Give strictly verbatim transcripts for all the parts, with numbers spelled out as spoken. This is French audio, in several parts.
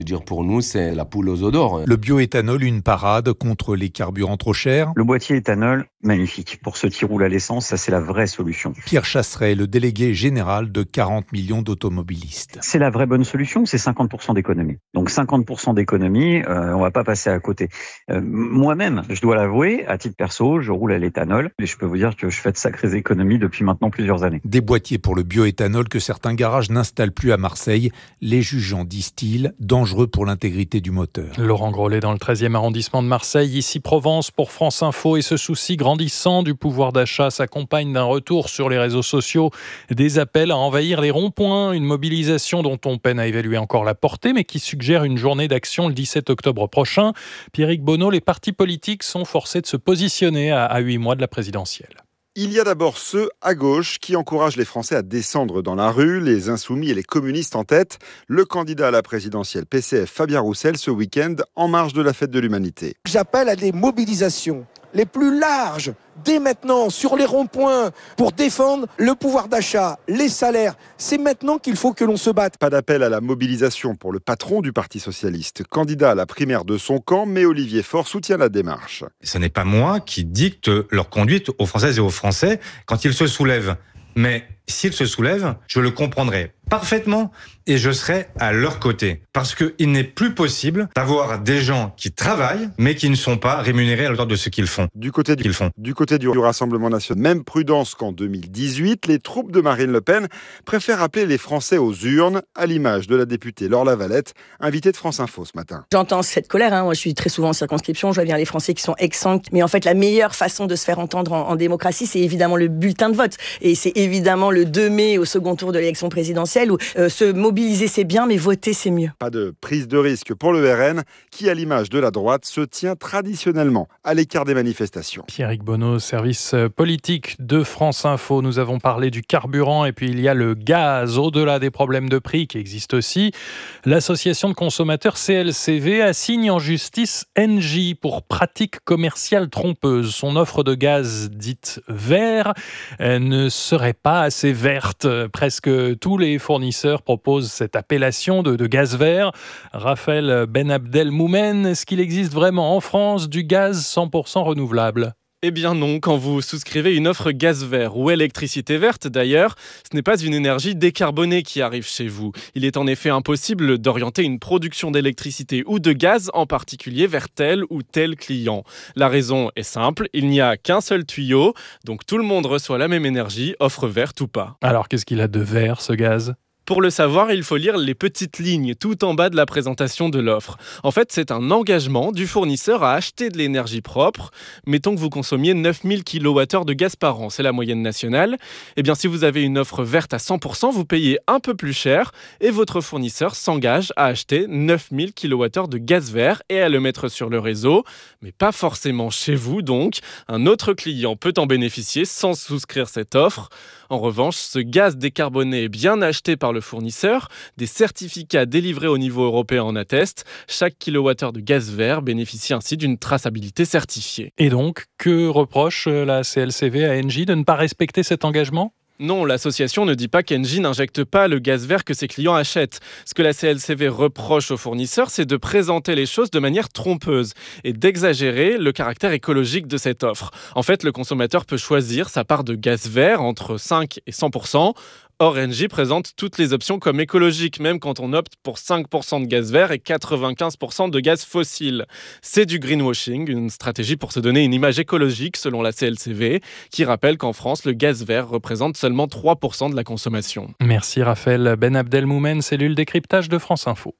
Je veux dire, pour nous, c'est la poule aux œufs d'or. Le bioéthanol, une parade contre les carburants trop chers. Le boîtier éthanol, magnifique. Pour ceux qui roulent à l'essence, ça c'est la vraie solution. Pierre Chasseret, le délégué général de quarante millions d'automobilistes. C'est la vraie bonne solution, c'est cinquante pour cent d'économie. Donc cinquante pour cent d'économie, euh, on va pas passer à côté. Euh, moi-même, je dois l'avouer, à titre perso, je roule à l'éthanol et je peux vous dire que je fais de sacrées économies depuis maintenant plusieurs années. Des boîtiers pour le bioéthanol que certains garages n'installent plus à Marseille, les jugeant, disent-ils, dangereux pour l'intégrité du moteur. Laurent Grollet dans le treizième arrondissement de Marseille, ici Provence pour France Info, et ce souci grandissant du pouvoir d'achat s'accompagne d'un retour sur les réseaux sociaux, des appels à envahir les ronds-points, une mobilisation dont on peine à évaluer encore la portée, mais qui suggère une journée d'action le dix-sept octobre prochain. Pierrick Bonneau, les partis politiques sont forcés de se positionner à huit mois de la présidentielle. Il y a d'abord ceux à gauche qui encouragent les Français à descendre dans la rue, les insoumis et les communistes en tête. Le candidat à la présidentielle P C F, Fabien Roussel, ce week-end, en marge de la fête de l'humanité. J'appelle à des mobilisations les plus larges, dès maintenant, sur les ronds-points, pour défendre le pouvoir d'achat, les salaires. C'est maintenant qu'il faut que l'on se batte. Pas d'appel à la mobilisation pour le patron du Parti socialiste, candidat à la primaire de son camp, mais Olivier Faure soutient la démarche. Ce n'est pas moi qui dicte leur conduite aux Françaises et aux Français quand ils se soulèvent. Mais s'ils se soulèvent, je le comprendrai parfaitement et je serai à leur côté. Parce qu'il n'est plus possible d'avoir des gens qui travaillent mais qui ne sont pas rémunérés à la hauteur de ce qu'ils font. Du côté du, qu'ils font. Du côté du Rassemblement national, même prudence qu'en deux mille dix-huit, les troupes de Marine Le Pen préfèrent appeler les Français aux urnes, à l'image de la députée Laure Lavalette, invitée de France Info ce matin. J'entends cette colère, hein. Moi je suis très souvent en circonscription, je vois bien les Français qui sont exsangues, mais en fait la meilleure façon de se faire entendre en, en démocratie, c'est évidemment le bulletin de vote. Et c'est évidemment le deux mai au second tour de l'élection présidentielle où euh, se mobiliser c'est bien, mais voter c'est mieux. Pas de prise de risque pour le R N qui, à l'image de la droite, se tient traditionnellement à l'écart des manifestations. Pierrick Bonneau, service politique de France Info. Nous avons parlé du carburant et puis il y a le gaz. Au-delà des problèmes de prix qui existent aussi, l'association de consommateurs C L C V assigne en justice Engie pour pratique commerciale trompeuse. Son offre de gaz dite vert ne serait pas assez verte. Presque tous les fournisseurs proposent cette appellation de, de gaz vert. Raphaël Benabdel Moumen, est-ce qu'il existe vraiment en France du gaz cent pour cent renouvelable ? Eh bien non, quand vous souscrivez une offre gaz vert ou électricité verte d'ailleurs, ce n'est pas une énergie décarbonée qui arrive chez vous. Il est en effet impossible d'orienter une production d'électricité ou de gaz en particulier vers tel ou tel client. La raison est simple, il n'y a qu'un seul tuyau, donc tout le monde reçoit la même énergie, offre verte ou pas. Alors qu'est-ce qu'il a de vert ce gaz ? Pour le savoir, il faut lire les petites lignes tout en bas de la présentation de l'offre. En fait, c'est un engagement du fournisseur à acheter de l'énergie propre. Mettons que vous consommiez neuf mille kilowattheures de gaz par an, c'est la moyenne nationale. Eh bien, si vous avez une offre verte à cent pour cent, vous payez un peu plus cher et votre fournisseur s'engage à acheter neuf mille kilowattheures de gaz vert et à le mettre sur le réseau, mais pas forcément chez vous donc. Un autre client peut en bénéficier sans souscrire cette offre. En revanche, ce gaz décarboné est bien acheté par le fournisseur. Des certificats délivrés au niveau européen en attestent. Chaque kilowattheure de gaz vert bénéficie ainsi d'une traçabilité certifiée. Et donc, que reproche la C L C V à Engie de ne pas respecter cet engagement ? Non, l'association ne dit pas qu'Engie n'injecte pas le gaz vert que ses clients achètent. Ce que la C L C V reproche aux fournisseurs, c'est de présenter les choses de manière trompeuse et d'exagérer le caractère écologique de cette offre. En fait, le consommateur peut choisir sa part de gaz vert entre cinq et cent pour cent. Or, Engie présente toutes les options comme écologiques, même quand on opte pour cinq pour cent de gaz vert et quatre-vingt-quinze pour cent de gaz fossile. C'est du greenwashing, une stratégie pour se donner une image écologique selon la C L C V, qui rappelle qu'en France, le gaz vert représente seulement trois pour cent de la consommation. Merci Raphaël Benabdel Moumen, cellule décryptage de France Info.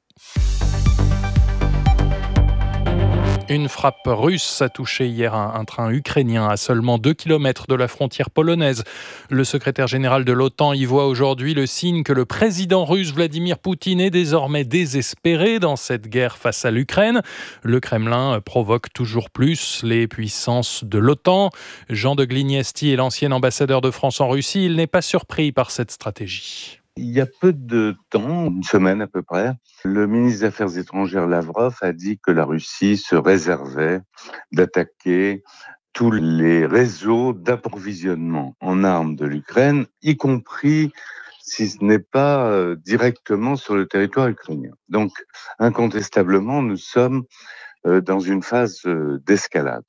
Une frappe russe a touché hier un, un train ukrainien à seulement deux kilomètres de la frontière polonaise. Le secrétaire général de l'OTAN y voit aujourd'hui le signe que le président russe Vladimir Poutine est désormais désespéré dans cette guerre face à l'Ukraine. Le Kremlin provoque toujours plus les puissances de l'OTAN. Jean de Glignesti est l'ancien ambassadeur de France en Russie. Il n'est pas surpris par cette stratégie. Il y a peu de temps, une semaine à peu près, le ministre des Affaires étrangères Lavrov a dit que la Russie se réservait d'attaquer tous les réseaux d'approvisionnement en armes de l'Ukraine, y compris si ce n'est pas euh, directement sur le territoire ukrainien. Donc, incontestablement, nous sommes euh, dans une phase euh, d'escalade.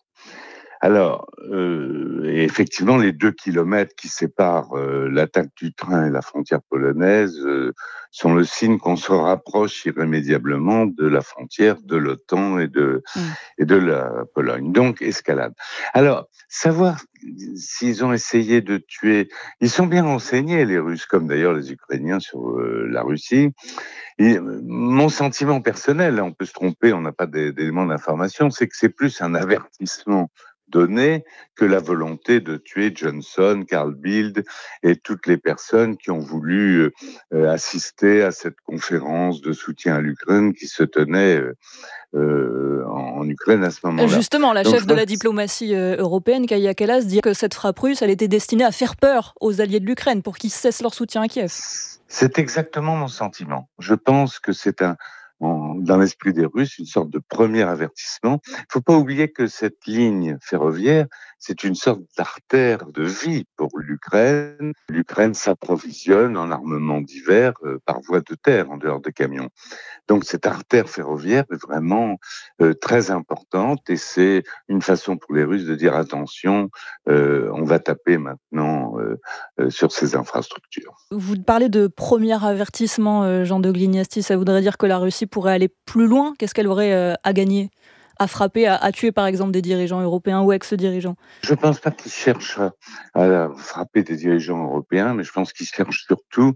Alors, euh, et effectivement, les deux kilomètres qui séparent euh, l'attaque du train et la frontière polonaise euh, sont le signe qu'on se rapproche irrémédiablement de la frontière de l'OTAN et de, mmh. et de la Pologne. Donc, escalade. Alors, savoir s'ils ont essayé de tuer... Ils sont bien renseignés, les Russes, comme d'ailleurs les Ukrainiens sur euh, la Russie. Et mon sentiment personnel, on peut se tromper, on n'a pas d'éléments d'information, c'est que c'est plus un avertissement donné que la volonté de tuer Johnson, Carl Bildt et toutes les personnes qui ont voulu euh, assister à cette conférence de soutien à l'Ukraine qui se tenait euh, euh, en Ukraine à ce moment-là. Justement, la Donc, chef de la diplomatie euh, européenne, Kaja Kallas, dit que cette frappe russe, elle était destinée à faire peur aux alliés de l'Ukraine pour qu'ils cessent leur soutien à Kiev. C'est exactement mon sentiment. Je pense que c'est un dans l'esprit des Russes, une sorte de premier avertissement. Il ne faut pas oublier que cette ligne ferroviaire, c'est une sorte d'artère de vie pour l'Ukraine. L'Ukraine s'approvisionne en armements divers euh, par voie de terre, en dehors des camions. Donc cette artère ferroviaire est vraiment euh, très importante et c'est une façon pour les Russes de dire attention, euh, on va taper maintenant euh, euh, sur ces infrastructures. Vous parlez de premier avertissement, euh, Jean de Glignasti, ça voudrait dire que la Russie pourrait aller plus loin? Qu'est-ce qu'elle aurait euh, à gagner, à frapper, à, à tuer par exemple des dirigeants européens ou ex-dirigeants? Je ne pense pas qu'ils cherchent à, à frapper des dirigeants européens, mais je pense qu'ils cherchent surtout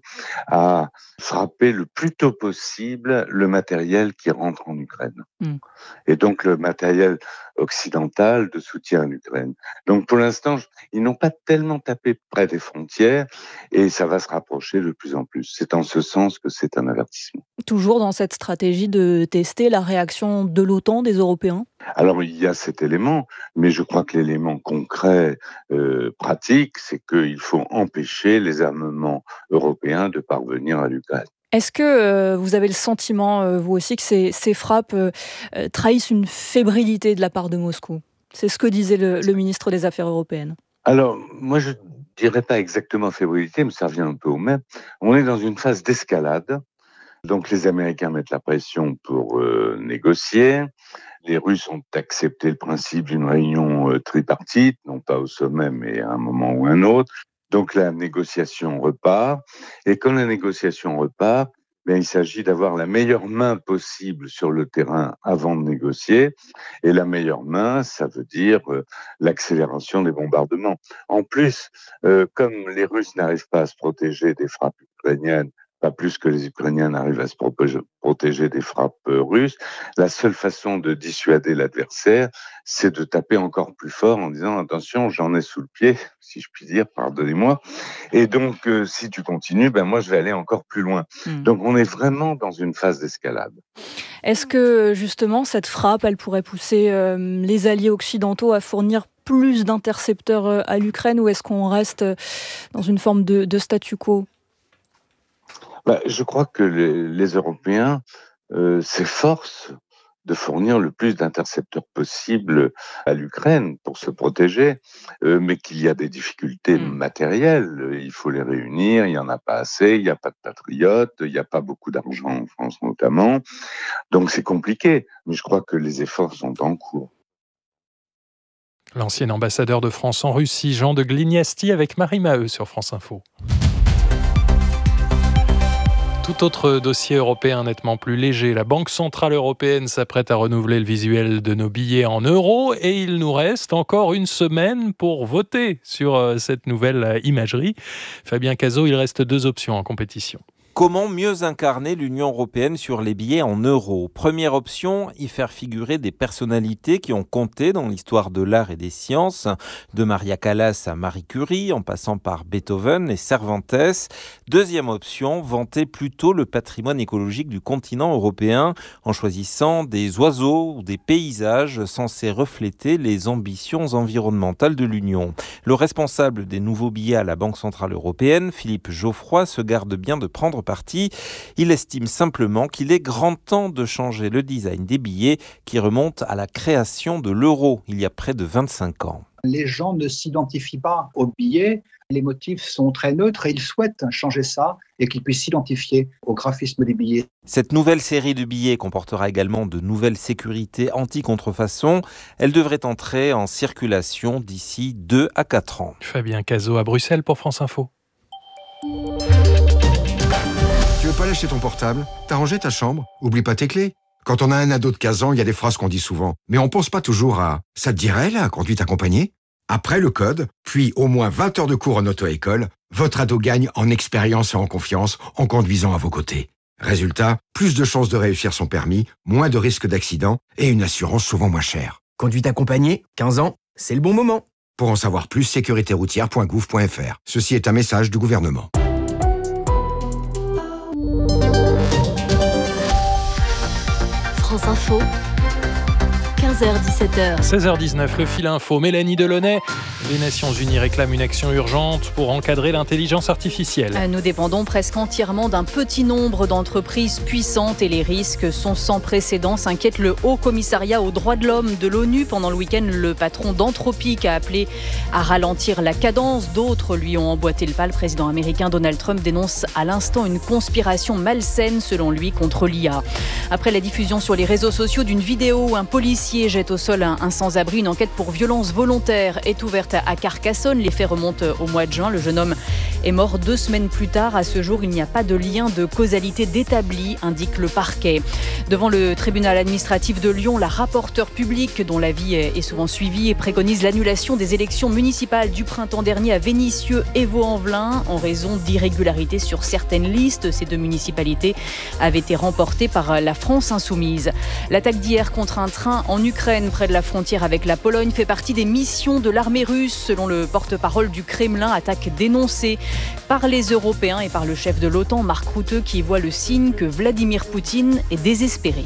à frapper le plus tôt possible le matériel qui rentre en Ukraine. Mmh. Et donc le matériel occidental de soutien à l'Ukraine. Donc pour l'instant, ils n'ont pas tellement tapé près des frontières et ça va se rapprocher de plus en plus. C'est en ce sens que c'est un avertissement. Toujours dans cette stratégie de tester la réaction de l'OTAN, des Européens? Alors il y a cet élément, mais je crois que l'élément concret, euh, pratique, c'est qu'il faut empêcher les armements européens de parvenir à l'Ukraine. Est-ce que euh, vous avez le sentiment, euh, vous aussi, que ces, ces frappes euh, euh, trahissent une fébrilité de la part de Moscou? C'est ce que disait le, le ministre des Affaires européennes. Alors, moi, je ne dirais pas exactement fébrilité, mais ça revient un peu au même. On est dans une phase d'escalade. Donc, les Américains mettent la pression pour euh, négocier. Les Russes ont accepté le principe d'une réunion euh, tripartite, non pas au sommet, mais à un moment ou un autre. Donc la négociation repart, et quand la négociation repart, bien, il s'agit d'avoir la meilleure main possible sur le terrain avant de négocier, et la meilleure main, ça veut dire euh, l'accélération des bombardements. En plus, euh, comme les Russes n'arrivent pas à se protéger des frappes ukrainiennes, pas plus que les Ukrainiens n'arrivent à se protéger des frappes russes, la seule façon de dissuader l'adversaire, c'est de taper encore plus fort en disant « attention, j'en ai sous le pied », si je puis dire, pardonnez-moi, et donc euh, si tu continues, ben moi je vais aller encore plus loin. Mmh. Donc on est vraiment dans une phase d'escalade. Est-ce que justement cette frappe, elle pourrait pousser euh, les alliés occidentaux à fournir plus d'intercepteurs euh, à l'Ukraine, ou est-ce qu'on reste dans une forme de, de statu quo? Bah, je crois que les, les Européens euh, s'efforcent de fournir le plus d'intercepteurs possible à l'Ukraine pour se protéger, euh, mais qu'il y a des difficultés mmh. matérielles, il faut les réunir, il n'y en a pas assez, il n'y a pas de patriotes, il n'y a pas beaucoup d'argent en France notamment, donc c'est compliqué, mais je crois que les efforts sont en cours. L'ancien ambassadeur de France en Russie, Jean de Glignasti, avec Marie Maheu sur France Info. Tout autre dossier européen nettement plus léger. La Banque centrale européenne s'apprête à renouveler le visuel de nos billets en euros et il nous reste encore une semaine pour voter sur cette nouvelle imagerie. Fabien Cazot, il reste deux options en compétition. Comment mieux incarner l'Union européenne sur les billets en euros? Première option, y faire figurer des personnalités qui ont compté dans l'histoire de l'art et des sciences, de Maria Callas à Marie Curie, en passant par Beethoven et Cervantes. Deuxième option, vanter plutôt le patrimoine écologique du continent européen en choisissant des oiseaux ou des paysages censés refléter les ambitions environnementales de l'Union. Le responsable des nouveaux billets à la Banque centrale européenne, Philippe Geoffroy, se garde bien de prendre parti. Il estime simplement qu'il est grand temps de changer le design des billets qui remonte à la création de l'euro il y a près de vingt-cinq ans. Les gens ne s'identifient pas au billet. Les motifs sont très neutres et ils souhaitent changer ça et qu'ils puissent s'identifier au graphisme des billets. Cette nouvelle série de billets comportera également de nouvelles sécurités anti-contrefaçon. Elle devrait entrer en circulation d'ici deux à quatre ans. Fabien Cazot à Bruxelles pour France Info. Tu veux pas lâcher ton portable? T'as rangé ta chambre? Oublie pas tes clés. Quand on a un ado de quinze ans, il y a des phrases qu'on dit souvent. Mais on pense pas toujours à « ça te dirait, la conduite accompagnée ?» Après le code, puis au moins vingt heures de cours en auto-école, votre ado gagne en expérience et en confiance en conduisant à vos côtés. Résultat, plus de chances de réussir son permis, moins de risques d'accident et une assurance souvent moins chère. Conduite accompagnée, quinze ans, c'est le bon moment. Pour en savoir plus, sécurité routière point gouv point f r. Ceci est un message du gouvernement. France Info, quinze heures dix-sept heures. seize heures dix-neuf, le fil info. Mélanie Delaunay. Les Nations Unies réclament une action urgente pour encadrer l'intelligence artificielle. Nous dépendons presque entièrement d'un petit nombre d'entreprises puissantes et les risques sont sans précédent, s'inquiète le Haut Commissariat aux droits de l'homme de l'ONU. Pendant le week-end, le patron d'Anthropic a appelé à ralentir la cadence. D'autres lui ont emboîté le pas. Le président américain Donald Trump dénonce à l'instant une conspiration malsaine, selon lui, contre l'I A. Après la diffusion sur les réseaux sociaux d'une vidéo où un policier jette au sol un, un sans-abri, une enquête pour violence volontaire est ouverte à Carcassonne. Les faits remontent au mois de juin. Le jeune homme est mort deux semaines plus tard. À ce jour, il n'y a pas de lien de causalité d'établi, indique le parquet. Devant le tribunal administratif de Lyon, la rapporteure publique, dont l'avis est souvent suivi, préconise l'annulation des élections municipales du printemps dernier à Vénissieux et Vaux-en-Velin en raison d'irrégularités sur certaines listes. Ces deux municipalités avaient été remportées par la France insoumise. L'attaque d'hier contre un train en Ukraine, près de la frontière avec la Pologne, fait partie des missions de l'armée russe. Selon le porte-parole du Kremlin, attaque dénoncée par les Européens et par le chef de l'OTAN, Mark Rutte, qui voit le signe que Vladimir Poutine est désespéré.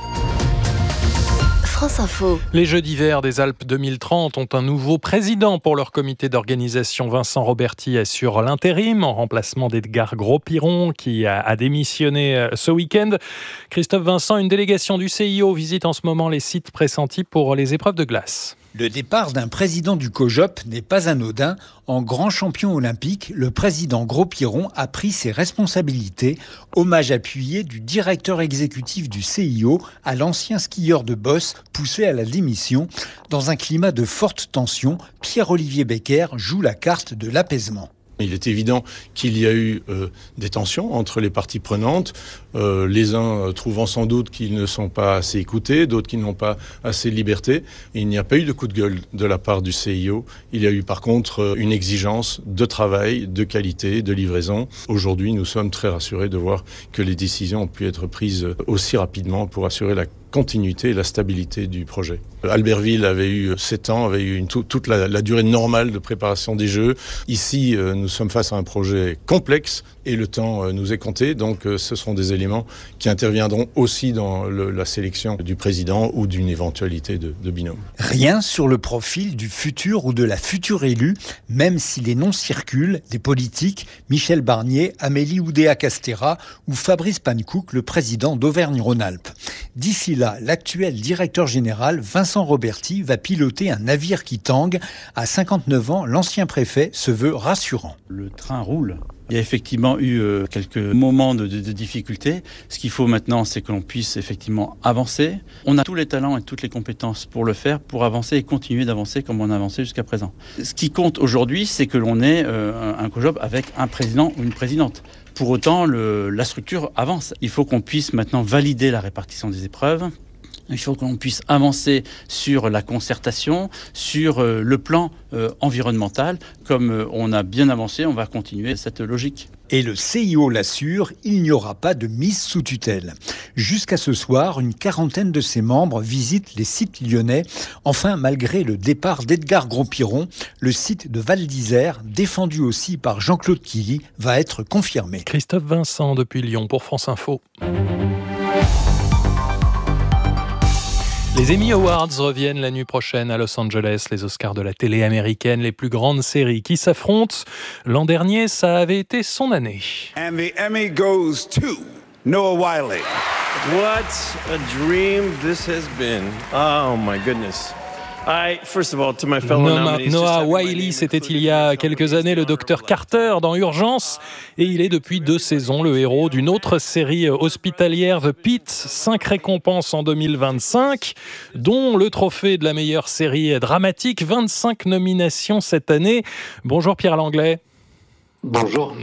France Info. Les Jeux d'hiver des Alpes deux mille trente ont un nouveau président pour leur comité d'organisation. Vincent Roberti assure l'intérim en remplacement d'Edgar Gros-Piron qui a, a démissionné ce week-end. Christophe Vincent, une délégation du C I O visite en ce moment les sites pressentis pour les épreuves de glace. Le départ d'un président du COJOP n'est pas anodin. En grand champion olympique, le président Gros-Piron a pris ses responsabilités. Hommage appuyé du directeur exécutif du C I O à l'ancien skieur de boss poussé à la démission. Dans un climat de forte tension, Pierre-Olivier Becker joue la carte de l'apaisement. Il est évident qu'il y a eu euh, des tensions entre les parties prenantes, euh, les uns euh, trouvant sans doute qu'ils ne sont pas assez écoutés, d'autres qui n'ont pas assez de liberté. Et il n'y a pas eu de coup de gueule de la part du C I O. Il y a eu par contre euh, une exigence de travail, de qualité, de livraison. Aujourd'hui, nous sommes très rassurés de voir que les décisions ont pu être prises aussi rapidement pour assurer la continuité et la stabilité du projet. Albertville avait eu sept ans, avait eu une, tout, toute la, la durée normale de préparation des Jeux. Ici, euh, nous sommes face à un projet complexe et le temps euh, nous est compté. Donc, euh, ce seront des éléments qui interviendront aussi dans le, la sélection du président ou d'une éventualité de, de binôme. Rien sur le profil du futur ou de la future élue, même si les noms circulent, des politiques, Michel Barnier, Amélie Oudéa-Castéra ou Fabrice Pankouk, le président d'Auvergne-Rhône-Alpes. D'ici là, l'actuel directeur général, Vincent Roberti, va piloter un navire qui tangue. À cinquante-neuf ans, l'ancien préfet se veut rassurant. Le train roule. Il y a effectivement eu euh, quelques moments de, de, de difficulté. Ce qu'il faut maintenant, c'est que l'on puisse effectivement avancer. On a tous les talents et toutes les compétences pour le faire, pour avancer et continuer d'avancer comme on a avancé jusqu'à présent. Ce qui compte aujourd'hui, c'est que l'on ait euh, un COJOP avec un président ou une présidente. Pour autant, le, la structure avance. Il faut qu'on puisse maintenant valider la répartition des épreuves. Il faut qu'on puisse avancer sur la concertation, sur euh, le plan euh, environnemental. Comme euh, on a bien avancé, on va continuer cette logique. Et le C I O l'assure, il n'y aura pas de mise sous tutelle. Jusqu'à ce soir, une quarantaine de ses membres visitent les sites lyonnais. Enfin, malgré le départ d'Edgar Gros-Piron, le site de Val d'Isère, défendu aussi par Jean-Claude Killy, va être confirmé. Christophe Vincent depuis Lyon pour France Info. Les Emmy Awards reviennent la nuit prochaine à Los Angeles, les Oscars de la télé américaine, les plus grandes séries qui s'affrontent. L'an dernier, ça avait été son année. And the Emmy goes to Noah Wyle. What a dream this has been. Oh my goodness. Noah, Noah Wyle, c'était il y a quelques années le docteur Carter dans Urgence, et il est depuis deux saisons le héros d'une autre série hospitalière, The Pitt, cinq récompenses en deux mille vingt-cinq, dont le trophée de la meilleure série dramatique, vingt-cinq nominations cette année. Bonjour Pierre Langlais. Bonjour.